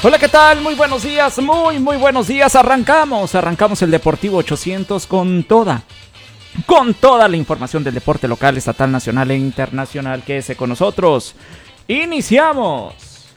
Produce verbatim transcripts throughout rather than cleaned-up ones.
Hola, ¿qué tal? Muy buenos días, muy, muy buenos días. Arrancamos, arrancamos el Deportivo ochocientos con toda, con toda la información del deporte local, estatal, nacional e internacional. Quédese con nosotros. Iniciamos.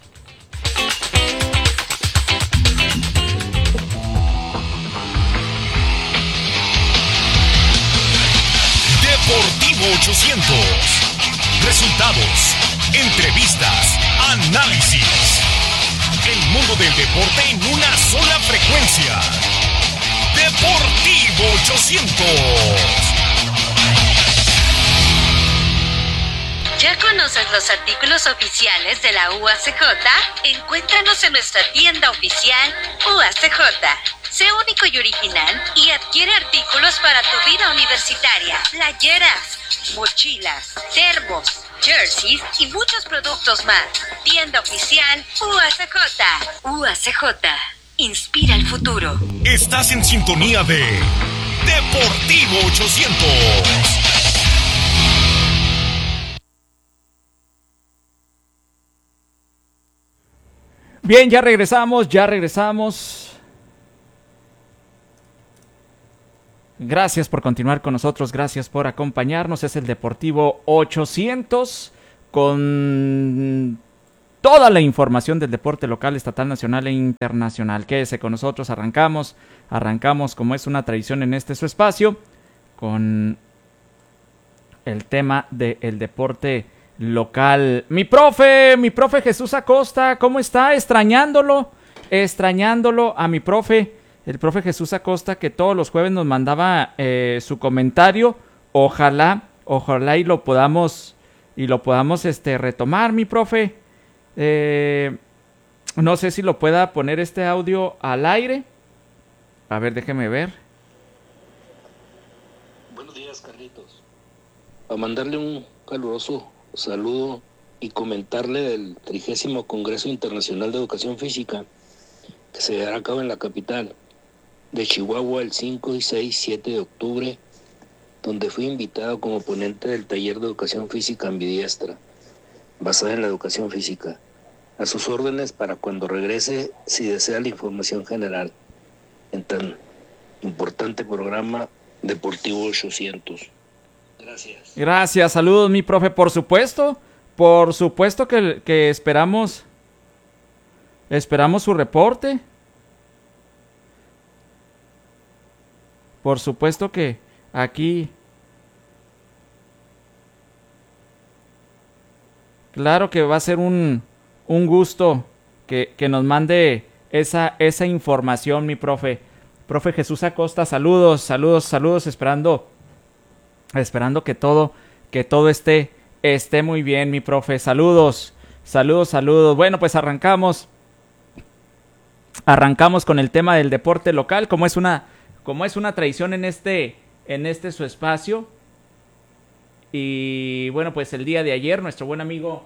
Deportivo ochocientos. Resultados, entrevistas, análisis. El mundo del deporte en una sola frecuencia. Deportivo ochocientos. ¿Ya conoces los artículos oficiales de la U A C J? Encuéntranos en nuestra tienda oficial U A C J. Sé único y original y adquiere artículos para tu vida universitaria. Playeras, mochilas, termos, jerseys y muchos productos más. Tienda oficial U A C J. U A C J. Inspira el futuro. Estás en sintonía de Deportivo ochocientos. Bien, ya regresamos, ya regresamos. Gracias por continuar con nosotros, gracias por acompañarnos. Es el Deportivo ochocientos con toda la información del deporte local, estatal, nacional e internacional. Quédese con nosotros, arrancamos, arrancamos como es una tradición en este su espacio, con el tema del deporte local. Mi profe, mi profe Jesús Acosta, ¿cómo está? Extrañándolo, extrañándolo a mi profe. El profe Jesús Acosta, que todos los jueves nos mandaba eh, su comentario. Ojalá, ojalá y lo podamos, y lo podamos este, retomar, mi profe. Eh, no sé si lo pueda poner este audio al aire. A ver, déjeme ver. Buenos días, Carlitos. A mandarle un caluroso saludo y comentarle del trigésimo Congreso Internacional de Educación Física, que se llevará a cabo en la capital de Chihuahua el cinco y seis, siete de octubre, donde fui invitado como ponente del taller de educación física ambidiestra, basada en la educación física. A sus órdenes para cuando regrese, si desea la información general, en tan importante programa Deportivo ochocientos. Gracias. Gracias, saludos, mi profe, por supuesto, por supuesto que, que esperamos, esperamos su reporte. Por supuesto que aquí, claro que va a ser un, un gusto que, que nos mande esa, esa información, mi profe. Profe Jesús Acosta, saludos, saludos, saludos, esperando, esperando que todo, que todo esté, esté muy bien, mi profe. Saludos, saludos, saludos. Bueno, pues arrancamos, arrancamos con el tema del deporte local, como es una... Como es una tradición en este, en este su espacio. Y bueno, pues el día de ayer nuestro buen amigo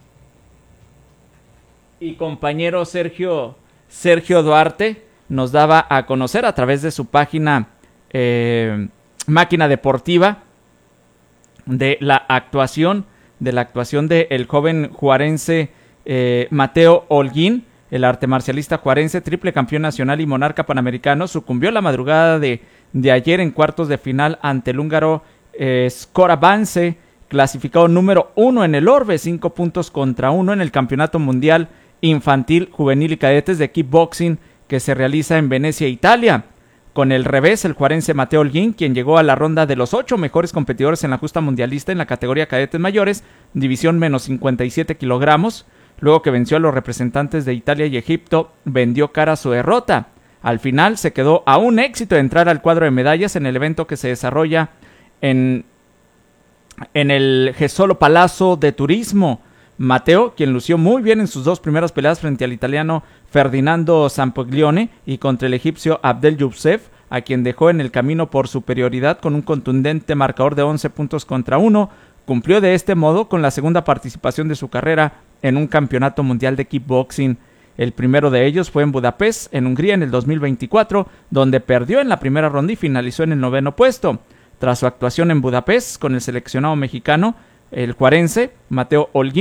y compañero Sergio, Sergio Duarte nos daba a conocer a través de su página eh, Máquina Deportiva de la actuación, de la actuación del joven juarense eh, Mateo Holguín. El arte marcialista juarense, triple campeón nacional y monarca panamericano, sucumbió la madrugada de, de ayer en cuartos de final ante el húngaro eh, Skoravance, clasificado número uno en el Orbe, cinco puntos contra uno en el Campeonato Mundial Infantil, Juvenil y Cadetes de Kickboxing que se realiza en Venecia, Italia. Con el revés, el juarense Mateo Holguín, quien llegó a la ronda de los ocho mejores competidores en la justa mundialista en la categoría cadetes mayores, división menos cincuenta y siete kilogramos, luego que venció a los representantes de Italia y Egipto, vendió cara a su derrota. Al final se quedó a un éxito de entrar al cuadro de medallas en el evento que se desarrolla en, en el Jesolo Palazzo de Turismo. Mateo, quien lució muy bien en sus dos primeras peleas frente al italiano Ferdinando Zampoglione y contra el egipcio Abdel Youssef, a quien dejó en el camino por superioridad con un contundente marcador de once puntos contra uno, cumplió de este modo con la segunda participación de su carrera en un campeonato mundial de kickboxing. El primero de ellos fue en Budapest, en Hungría, en el dos mil veinticuatro, donde perdió en la primera ronda y finalizó en el noveno puesto. Tras su actuación en Budapest con el seleccionado mexicano, el juarense Mateo Holguín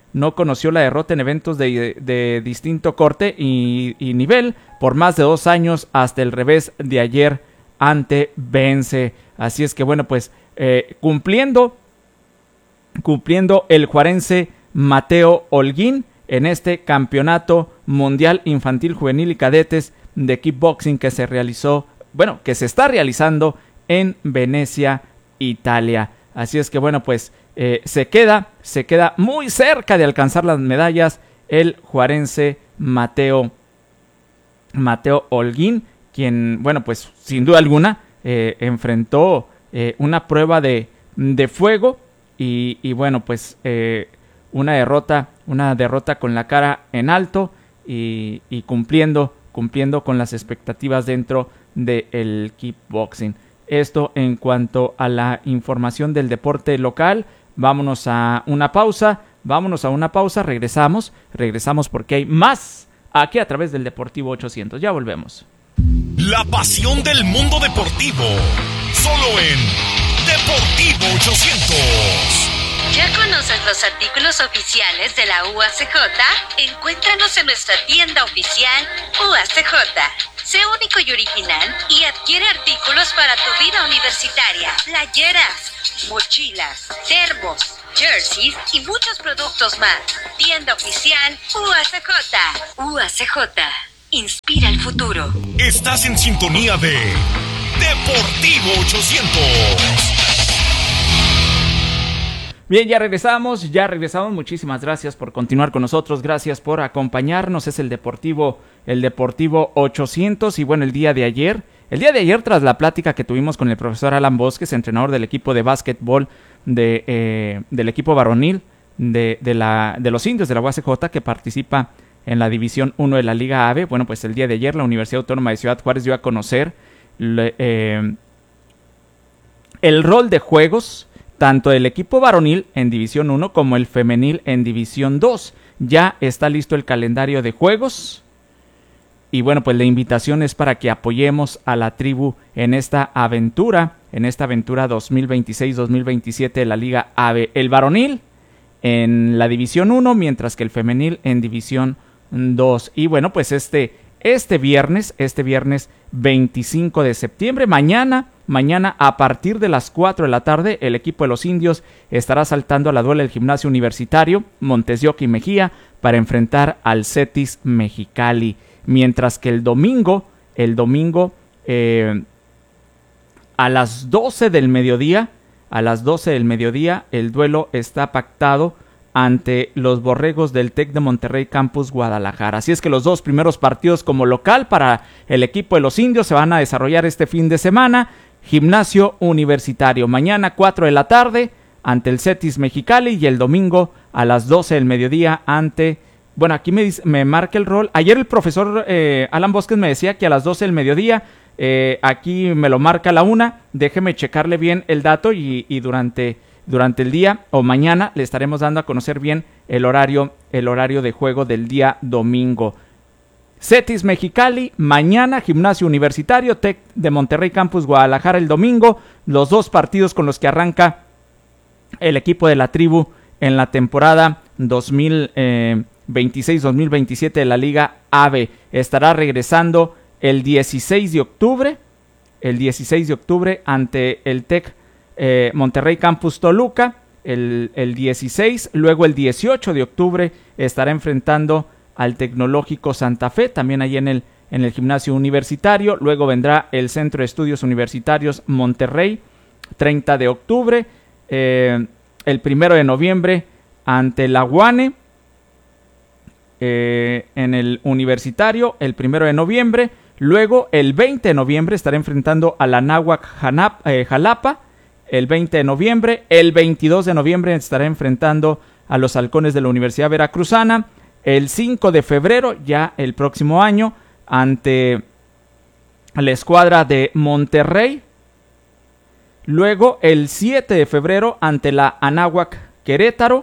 no conoció la derrota en eventos de, de, de distinto corte y, y nivel por más de dos años hasta el revés de ayer ante Vence. Así es que bueno, pues eh, cumpliendo, cumpliendo el juarense Mateo Holguín en este campeonato mundial infantil, juvenil y cadetes de kickboxing que se realizó, bueno, que se está realizando en Venecia, Italia. Así es que bueno, pues eh, se queda, se queda muy cerca de alcanzar las medallas el juarense Mateo, Mateo Holguín, quien, bueno, pues sin duda alguna eh, enfrentó eh, una prueba de, de fuego y, y bueno, pues eh, una derrota, una derrota con la cara en alto y, y cumpliendo, cumpliendo con las expectativas dentro del kickboxing. Esto en cuanto a la información del deporte local. Vámonos a una pausa, vámonos a una pausa, regresamos, regresamos porque hay más aquí a través del Deportivo ochocientos. Ya volvemos. La pasión del mundo deportivo, solo en Deportivo ochocientos. ¿Ya conoces los artículos oficiales de la U A C J? Encuéntranos en nuestra tienda oficial U A C J. Sé único y original y adquiere artículos para tu vida universitaria. Playeras, mochilas, termos, jerseys y muchos productos más. Tienda oficial U A C J. U A C J. Inspira el futuro. Estás en sintonía de Deportivo ochocientos. Bien, ya regresamos, ya regresamos. Muchísimas gracias por continuar con nosotros, gracias por acompañarnos. Es el Deportivo, el Deportivo ochocientos y bueno, el día de ayer, el día de ayer tras la plática que tuvimos con el profesor Alan Bosques, entrenador del equipo de básquetbol de, eh, del equipo varonil de, de, la, de los indios de la U A C J que participa en la División uno de la Liga A B. Bueno, pues el día de ayer la Universidad Autónoma de Ciudad Juárez dio a conocer le, eh, el rol de juegos tanto el equipo varonil en División uno como el femenil en División dos. Ya está listo el calendario de juegos. Y bueno, pues la invitación es para que apoyemos a la tribu en esta aventura, en esta aventura dos mil veintiséis dos mil veintisiete de la Liga A B. El varonil en la División uno, mientras que el femenil en División dos. Y bueno, pues este, este viernes, este viernes veinticinco de septiembre, mañana... Mañana a partir de las cuatro de la tarde el equipo de los indios estará saltando a la duela del gimnasio universitario Montes de Oca y Mejía para enfrentar al Cetis Mexicali. Mientras que el domingo, el domingo eh, a las doce del mediodía, a las doce del mediodía el duelo está pactado ante los Borregos del TEC de Monterrey Campus Guadalajara. Así es que los dos primeros partidos como local para el equipo de los indios se van a desarrollar este fin de semana. Gimnasio Universitario, mañana cuatro de la tarde ante el Cetis Mexicali y el domingo a las doce del mediodía ante, bueno, aquí me, dice, me marca el rol, ayer el profesor eh, Alan Bosques me decía que a las doce del mediodía, eh, aquí me lo marca a la una, déjeme checarle bien el dato y, y durante, durante el día o mañana le estaremos dando a conocer bien el horario, el horario de juego del día domingo. Cetis Mexicali, mañana Gimnasio Universitario, TEC de Monterrey Campus Guadalajara el domingo, los dos partidos con los que arranca el equipo de la tribu en la temporada dos mil veintiséis dos mil veintisiete de la Liga A B. Estará regresando el dieciséis de octubre, el dieciséis de octubre ante el TEC eh, Monterrey Campus Toluca, el, el dieciséis, luego el dieciocho de octubre estará enfrentando al Tecnológico Santa Fe, también ahí en el, en el gimnasio universitario. Luego vendrá el Centro de Estudios Universitarios Monterrey, treinta de octubre. Eh, el primero de noviembre ante la UANE, eh, en el universitario, el primero de noviembre. Luego, el veinte de noviembre, estará enfrentando a la Náhuac eh, Jalapa. El veinte de noviembre. El veintidós de noviembre estará enfrentando a los Halcones de la Universidad Veracruzana. El cinco de febrero, ya el próximo año, ante la escuadra de Monterrey. Luego, el siete de febrero, ante la Anáhuac Querétaro.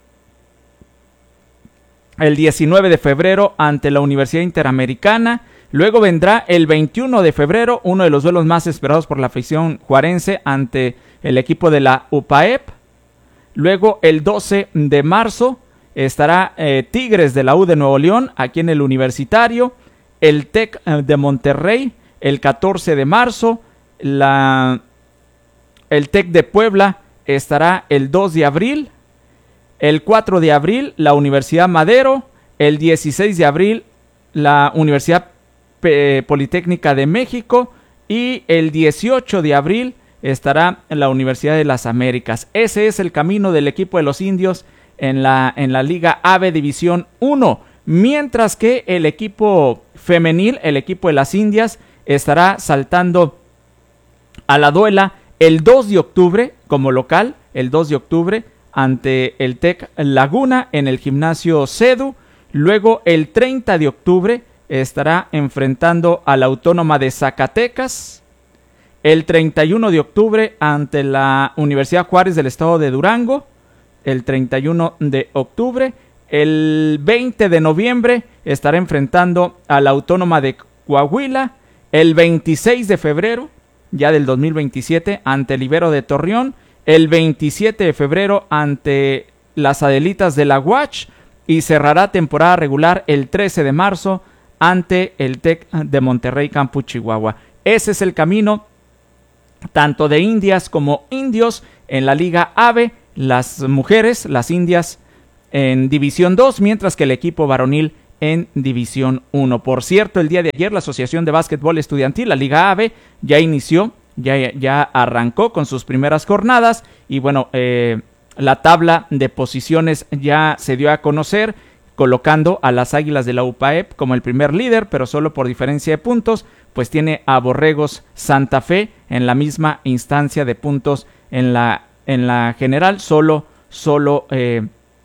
El diecinueve de febrero, ante la Universidad Interamericana. Luego vendrá el veintiuno de febrero, uno de los duelos más esperados por la afición juarense, ante el equipo de la U P A E P. Luego, el doce de marzo, estará eh, Tigres de la U de Nuevo León, aquí en el Universitario, el TEC de Monterrey, el catorce de marzo, la, el TEC de Puebla estará el dos de abril, el cuatro de abril, la Universidad Madero, el dieciséis de abril, la Universidad P- Politécnica de México, y el dieciocho de abril estará en la Universidad de las Américas. Ese es el camino del equipo de los indios en la, en la Liga A B División uno. Mientras que el equipo femenil, el equipo de las Indias, estará saltando a la duela el dos de octubre como local, el dos de octubre ante el TEC Laguna en el gimnasio CEDU. Luego el treinta de octubre estará enfrentando a la Autónoma de Zacatecas. El treinta y uno de octubre ante la Universidad Juárez del estado de Durango. El treinta y uno de octubre. El veinte de noviembre estará enfrentando a la Autónoma de Coahuila. El veintiséis de febrero, ya del dos mil veintisiete, ante el Ibero de Torreón. El veintisiete de febrero ante las Adelitas de la Huach. Y cerrará temporada regular el trece de marzo ante el TEC de Monterrey, Campus Chihuahua. Ese es el camino tanto de indias como indios en la Liga A B. Las mujeres, las indias, en División dos, mientras que el equipo varonil en División uno. Por cierto, el día de ayer la Asociación de Básquetbol Estudiantil, la Liga A B, ya inició, ya, ya arrancó con sus primeras jornadas y bueno, eh, la tabla de posiciones ya se dio a conocer, colocando a las Águilas de la U P A E P como el primer líder, pero solo por diferencia de puntos, pues tiene a Borregos Santa Fe en la misma instancia de puntos en la, en la general, solo, solo eh,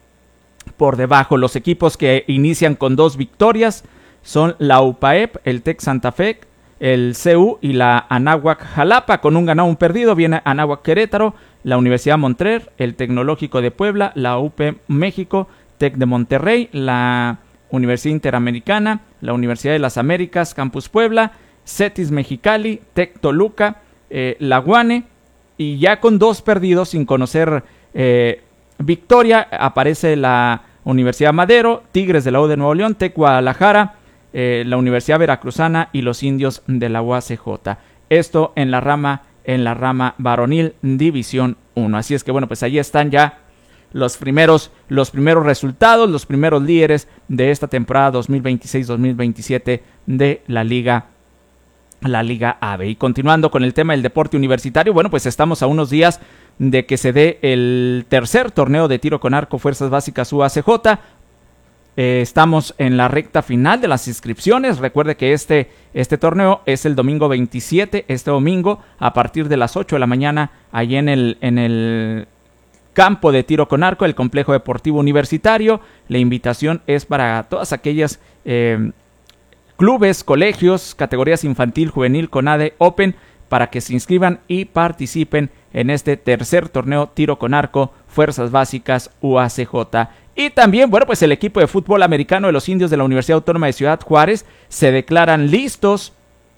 por debajo. Los equipos que inician con dos victorias son la U P A E P, el TEC Santa Fe, el C U y la Anáhuac Jalapa. Con un ganado, un perdido, viene Anáhuac Querétaro, la Universidad Montrer, el Tecnológico de Puebla, la U P México, TEC de Monterrey, la Universidad Interamericana, la Universidad de las Américas, Campus Puebla, Cetis Mexicali, TEC Toluca, eh, la UANE, y ya con dos perdidos sin conocer eh, victoria, aparece la Universidad Madero, Tigres de la U de Nuevo León, TEC Guadalajara, eh, la Universidad Veracruzana y los indios de la U A C J. Esto en la rama, en la rama varonil División uno. Así es que bueno, pues ahí están ya los primeros, los primeros resultados, los primeros líderes de esta temporada dos mil veintiséis dos mil veintisiete de la Liga la Liga A B. Y continuando con el tema del deporte universitario, bueno, pues estamos a unos días de que se dé el tercer torneo de tiro con arco Fuerzas Básicas U A C J. Eh, estamos en la recta final de las inscripciones. Recuerde que este, este torneo es el domingo veintisiete, este domingo, a partir de las ocho de la mañana, allí en el, en el campo de tiro con arco, el complejo deportivo universitario. La invitación es para todas aquellas eh, clubes, colegios, categorías infantil, juvenil, CONADE, Open, para que se inscriban y participen en este tercer torneo tiro con arco Fuerzas Básicas U A C J. Y también, bueno, pues el equipo de fútbol americano de los indios de la Universidad Autónoma de Ciudad Juárez se declaran listos,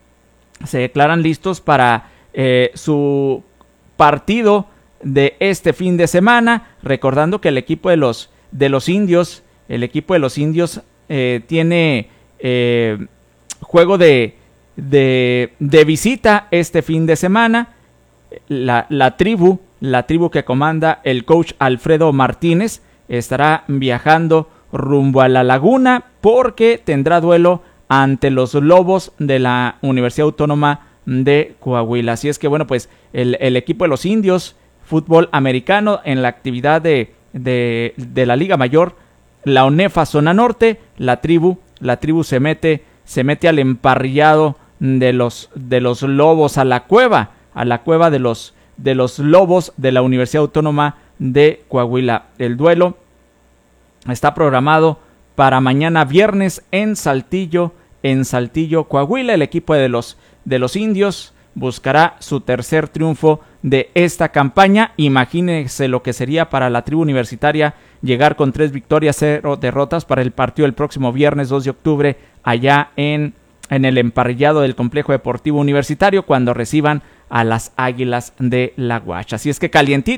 se declaran listos para eh, su partido de este fin de semana, recordando que el equipo de los, de los indios, el equipo de los indios eh, tiene eh, juego de, de, de visita este fin de semana. La, la tribu, la tribu que comanda el coach Alfredo Martínez, estará viajando rumbo a La Laguna porque tendrá duelo ante los Lobos de la Universidad Autónoma de Coahuila. Así es que bueno, pues el, el equipo de los indios, fútbol americano, en la actividad de, de, de la Liga Mayor, la ONEFA Zona Norte, la tribu, la tribu se mete, se mete al emparrillado de los, de los Lobos, a la cueva, a la cueva de los, de los Lobos de la Universidad Autónoma de Coahuila. El duelo está programado para mañana viernes en Saltillo, en Saltillo, Coahuila. El equipo de los, de los indios buscará su tercer triunfo de esta campaña. Imagínense lo que sería para la tribu universitaria llegar con tres victorias, cero derrotas para el partido el próximo viernes dos de octubre allá en, en el emparrillado del Complejo Deportivo Universitario, cuando reciban a las Águilas de la Huacha. Así es que calientito,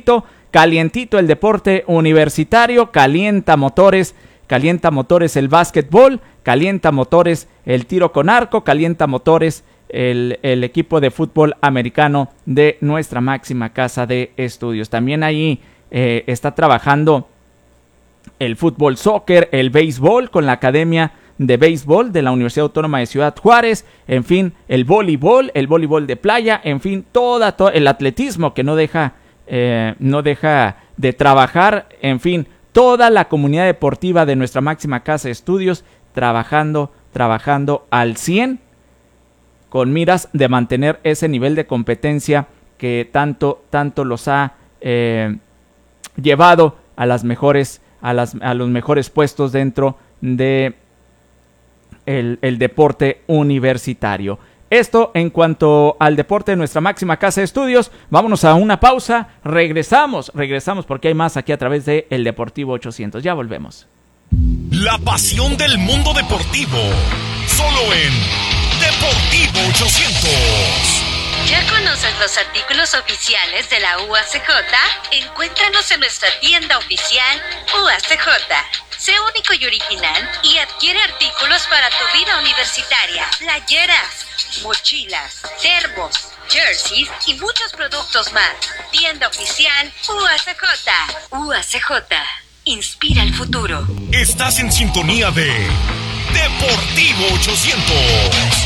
calientito el deporte universitario, calienta motores, calienta motores el básquetbol, calienta motores el tiro con arco, calienta motores el, el equipo de fútbol americano de nuestra máxima casa de estudios. También ahí eh, está trabajando el fútbol soccer, el béisbol con la Academia de Béisbol de la Universidad Autónoma de Ciudad Juárez, en fin, el voleibol, el voleibol de playa, en fin, toda, todo el atletismo que no deja, eh, no deja de trabajar, en fin, toda la comunidad deportiva de nuestra máxima casa de estudios trabajando, trabajando al cien con miras de mantener ese nivel de competencia que tanto, tanto los ha eh, llevado a las mejores, a las, a los mejores puestos dentro de El, el deporte universitario. Esto en cuanto al deporte de nuestra máxima casa de estudios. Vámonos a una pausa. Regresamos, regresamos porque hay más aquí a través de El Deportivo ochocientos. Ya volvemos. La pasión del mundo deportivo. Solo en Deportivo ochocientos. ¿Ya conoces los artículos oficiales de la U A C J? Encuéntranos en nuestra tienda oficial U A C J. Sé único y original y adquiere artículos para tu vida universitaria. Playeras, mochilas, termos, jerseys y muchos productos más. Tienda oficial U A C J. U A C J. Inspira el futuro. Estás en sintonía de Deportivo ochocientos.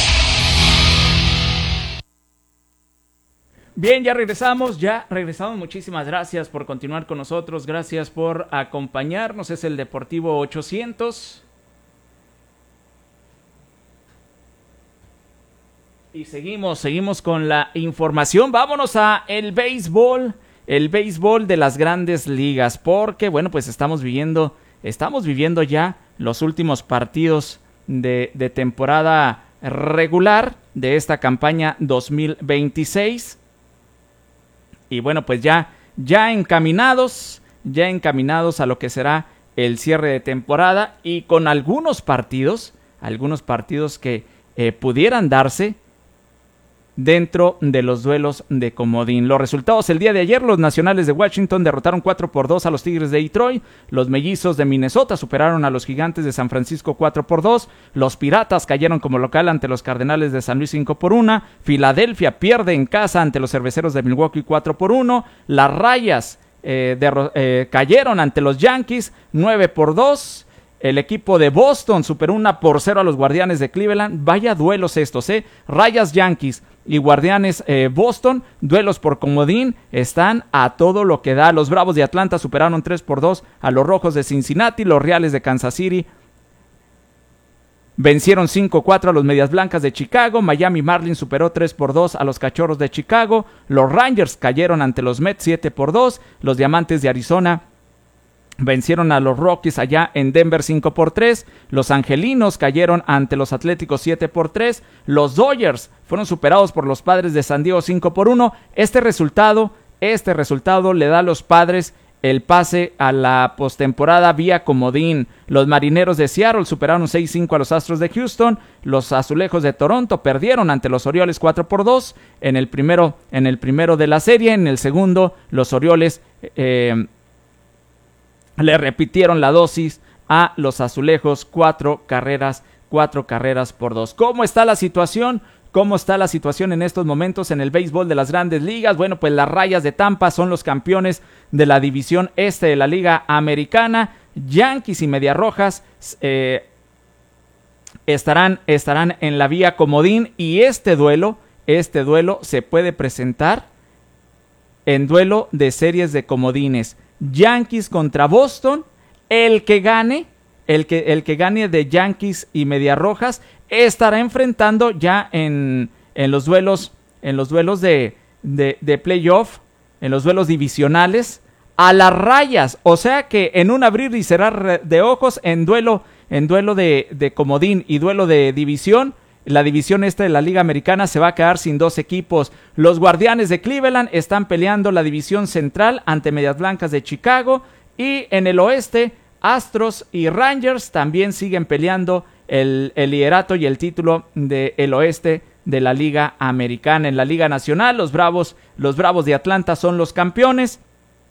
Bien, ya regresamos, ya regresamos. Muchísimas gracias por continuar con nosotros. Gracias por acompañarnos. Es el Deportivo ochocientos. Y seguimos, seguimos con la información. Vámonos a el béisbol, el béisbol de las grandes ligas. Porque, bueno, pues estamos viviendo, estamos viviendo ya los últimos partidos de, de temporada regular de esta campaña dos mil veintiséis. Y bueno, pues ya, ya encaminados, ya encaminados a lo que será el cierre de temporada y con algunos partidos, algunos partidos que eh, pudieran darse dentro de los duelos de comodín. Los resultados el día de ayer: los Nacionales de Washington derrotaron cuatro por dos a los Tigres de Detroit, los Mellizos de Minnesota superaron a los Gigantes de San Francisco cuatro por dos, los Piratas cayeron como local ante los Cardenales de San Luis cinco por uno, Filadelfia pierde en casa ante los Cerveceros de Milwaukee cuatro por uno, las Rayas eh, de, eh, cayeron ante los Yankees nueve por dos, el equipo de Boston superó uno por cero a los Guardianes de Cleveland. Vaya duelos estos, ¿eh? Rayas Yankees y Guardianes eh, Boston, duelos por comodín, están a todo lo que da. Los Bravos de Atlanta superaron tres por dos a los Rojos de Cincinnati. Los Reales de Kansas City vencieron cinco cuatro a los Medias Blancas de Chicago. Miami Marlins superó tres por dos a los Cachorros de Chicago. Los Rangers cayeron ante los Mets siete por dos. Los Diamantes de Arizona vencieron a los Rockies allá en Denver cinco por tres. Los Angelinos cayeron ante los Atléticos siete por tres. Los Dodgers fueron superados por los Padres de San Diego cinco por uno. Este resultado, este resultado le da a los Padres el pase a la postemporada vía comodín. Los Marineros de Seattle superaron seis cinco a los Astros de Houston. Los Azulejos de Toronto perdieron ante los Orioles cuatro por dos en el primero, en el primero de la serie. En el segundo, los Orioles eh, le repitieron la dosis a los Azulejos, cuatro carreras, cuatro carreras por dos. ¿Cómo está la situación? ¿Cómo está la situación en estos momentos en el béisbol de las grandes ligas? Bueno, pues las Rayas de Tampa son los campeones de la división este de la Liga Americana. Yankees y Medias Rojas eh, estarán, estarán en la vía comodín y este duelo, este duelo se puede presentar en duelo de series de comodines. Yankees contra Boston, el que gane, el que, el que gane de Yankees y Medias Rojas estará enfrentando ya en, en los duelos, en los duelos de, de, de playoff, en los duelos divisionales, a las Rayas. O sea que en un abrir y cerrar de ojos, en duelo, en duelo de, de comodín y duelo de división, la división esta de la Liga Americana se va a quedar sin dos equipos. Los Guardianes de Cleveland están peleando la división central ante Medias Blancas de Chicago. Y en el oeste, Astros y Rangers también siguen peleando el, el liderato y el título del oeste de la Liga Americana. En la Liga Nacional, los Bravos, los Bravos de Atlanta son los campeones.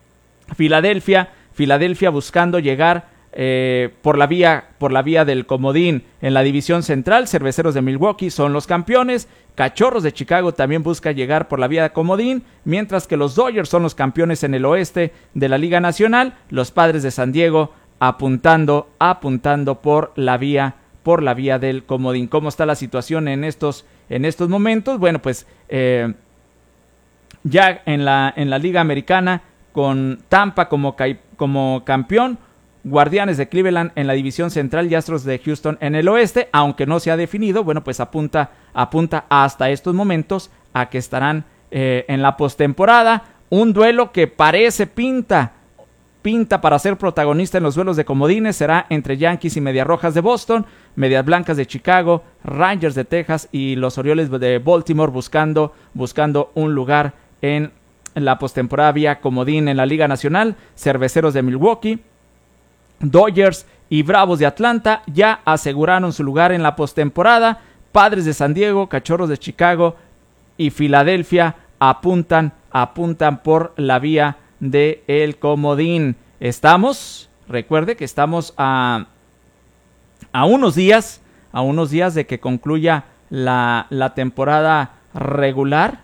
Filadelfia, Filadelfia buscando llegar eh, por la vía, por la vía del comodín en la división central. Cerveceros de Milwaukee son los campeones. Cachorros de Chicago también busca llegar por la vía de comodín, mientras que los Dodgers son los campeones en el oeste de la Liga Nacional. Los Padres de San Diego apuntando, apuntando por la vía, por la vía del comodín. ¿Cómo está la situación en estos, en estos momentos? Bueno, pues eh, ya en la, en la Liga Americana, con Tampa como, como campeón, Guardianes de Cleveland en la división central y Astros de Houston en el oeste, aunque no se ha definido. Bueno, pues apunta, apunta hasta estos momentos a que estarán eh, en la postemporada. Un duelo que parece pinta, pinta para ser protagonista en los duelos de comodines será entre Yankees y Medias Rojas de Boston, Medias Blancas de Chicago, Rangers de Texas y los Orioles de Baltimore buscando, buscando un lugar en la postemporada vía comodín en la Liga Nacional. Cerveceros de Milwaukee, Dodgers y Bravos de Atlanta ya aseguraron su lugar en la postemporada. Padres de San Diego, Cachorros de Chicago y Filadelfia apuntan, apuntan por la vía de el comodín. Estamos, recuerde que estamos a, a unos días, a unos días de que concluya la, la temporada regular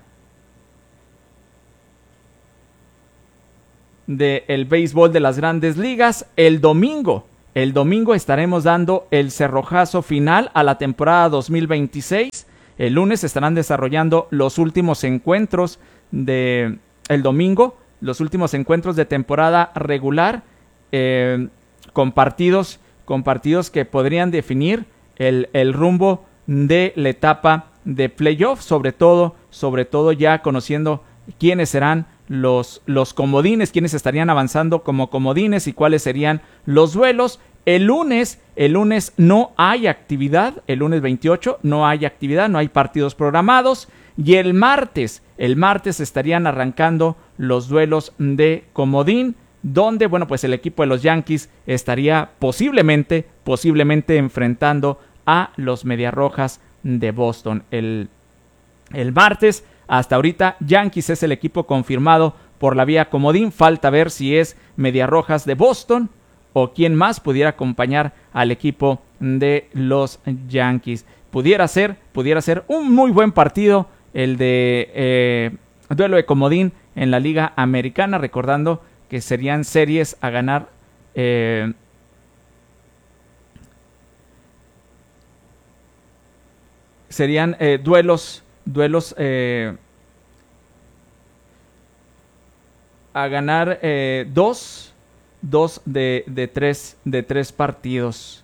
del béisbol de las Grandes Ligas. El domingo, el domingo estaremos dando el cerrojazo final a la temporada dos mil veintiséis. El lunes estarán desarrollando los últimos encuentros de el domingo, los últimos encuentros de temporada regular, eh, con partidos, con partidos que podrían definir el, el rumbo de la etapa de playoff, sobre todo, sobre todo ya conociendo quiénes serán los, los comodines, quiénes estarían avanzando como comodines y cuáles serían los duelos. El lunes, el lunes no hay actividad, el lunes veintiocho no hay actividad, no hay partidos programados, y el martes, el martes estarían arrancando los duelos de comodín, donde, bueno, pues el equipo de los Yankees estaría posiblemente, posiblemente enfrentando a los Medias Rojas de Boston. El, el martes, hasta ahorita, Yankees es el equipo confirmado por la vía comodín. Falta ver si es Medias Rojas de Boston o quién más pudiera acompañar al equipo de los Yankees. Pudiera ser, pudiera ser un muy buen partido el de eh, duelo de comodín en la Liga Americana, recordando que serían series a ganar eh, serían eh, duelos duelos eh, a ganar eh, dos dos de, de tres de tres partidos.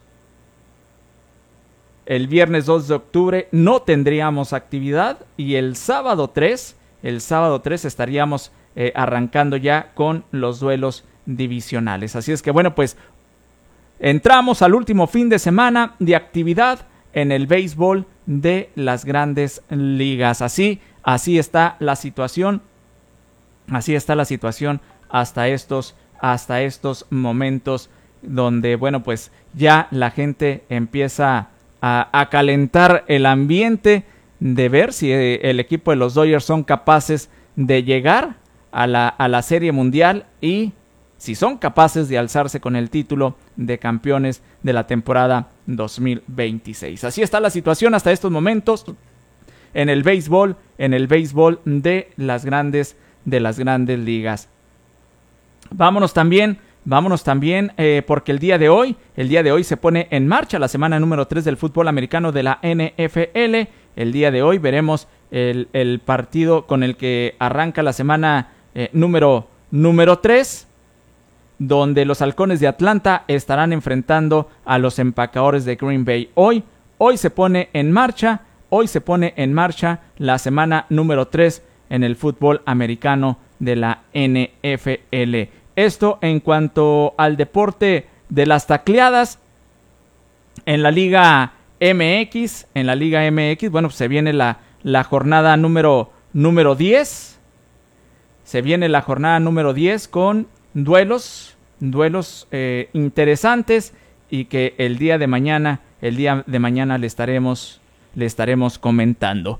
El viernes dos de octubre no tendríamos actividad y el sábado tres, el sábado tres estaríamos eh, arrancando ya con los duelos divisionales. Así es que bueno, pues entramos al último fin de semana de actividad en el béisbol de las Grandes Ligas. Así, así está la situación, así está la situación hasta estos, hasta estos momentos donde, bueno, pues ya la gente empieza a, a calentar el ambiente de ver si el equipo de los Dodgers son capaces de llegar a la, a la Serie Mundial y si son capaces de alzarse con el título de campeones de la temporada dos mil veintiséis. Así está la situación hasta estos momentos en el béisbol, en el béisbol de las grandes, de las grandes ligas. Vámonos también, vámonos también eh, porque el día de hoy, el día de hoy se pone en marcha la semana número tres del fútbol americano de la N F L. El día de hoy veremos el, el partido con el que arranca la semana eh, número, número tres. Donde los Halcones de Atlanta estarán enfrentando a los Empacadores de Green Bay. Hoy, hoy se pone en marcha, hoy se pone en marcha la semana número tres en el fútbol americano de la N F L. Esto en cuanto al deporte de las tacleadas en la Liga M X, en la Liga M X, bueno, pues se viene la, la jornada número, número diez. Se viene la jornada número diez con duelos, duelos eh, interesantes y que el día de mañana, el día de mañana le estaremos, le estaremos comentando.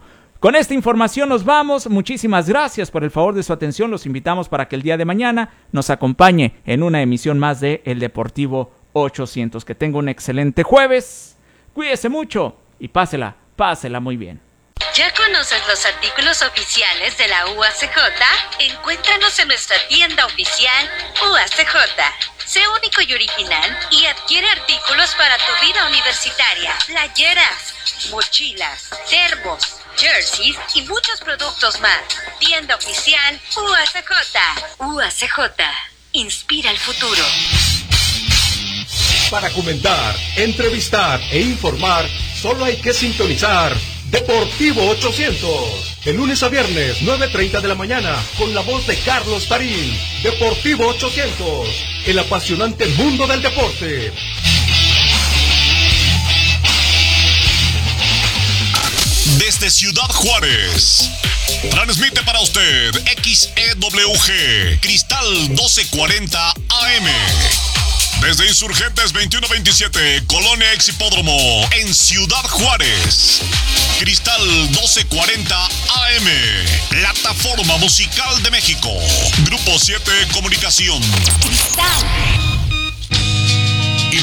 Con esta información nos vamos. Muchísimas gracias por el favor de su atención. Los invitamos para que el día de mañana nos acompañe en una emisión más de El Deportivo ochocientos. Que tenga un excelente jueves. Cuídese mucho y pásela, pásela muy bien. ¿Ya conoces los artículos oficiales de la U A C J? Encuéntranos en nuestra tienda oficial U A C J. Sé único y original y adquiere artículos para tu vida universitaria. Playeras, mochilas, termos, jerseys y muchos productos más. Tienda oficial U A C J. U A C J. Inspira el futuro. Para comentar, entrevistar e informar, solo hay que sintonizar Deportivo ochocientos. De lunes a viernes, nueve treinta de la mañana, con la voz de Carlos Tarín. Deportivo ochocientos, el apasionante mundo del deporte. Desde Ciudad Juárez, transmite para usted X E W G, Cristal doce cuarenta A M. Desde Insurgentes veintiuno veintisiete, Colonia Ex Hipódromo, en Ciudad Juárez. Cristal doce cuarenta A M, Plataforma Musical de México. Grupo siete Comunicación. Cristal.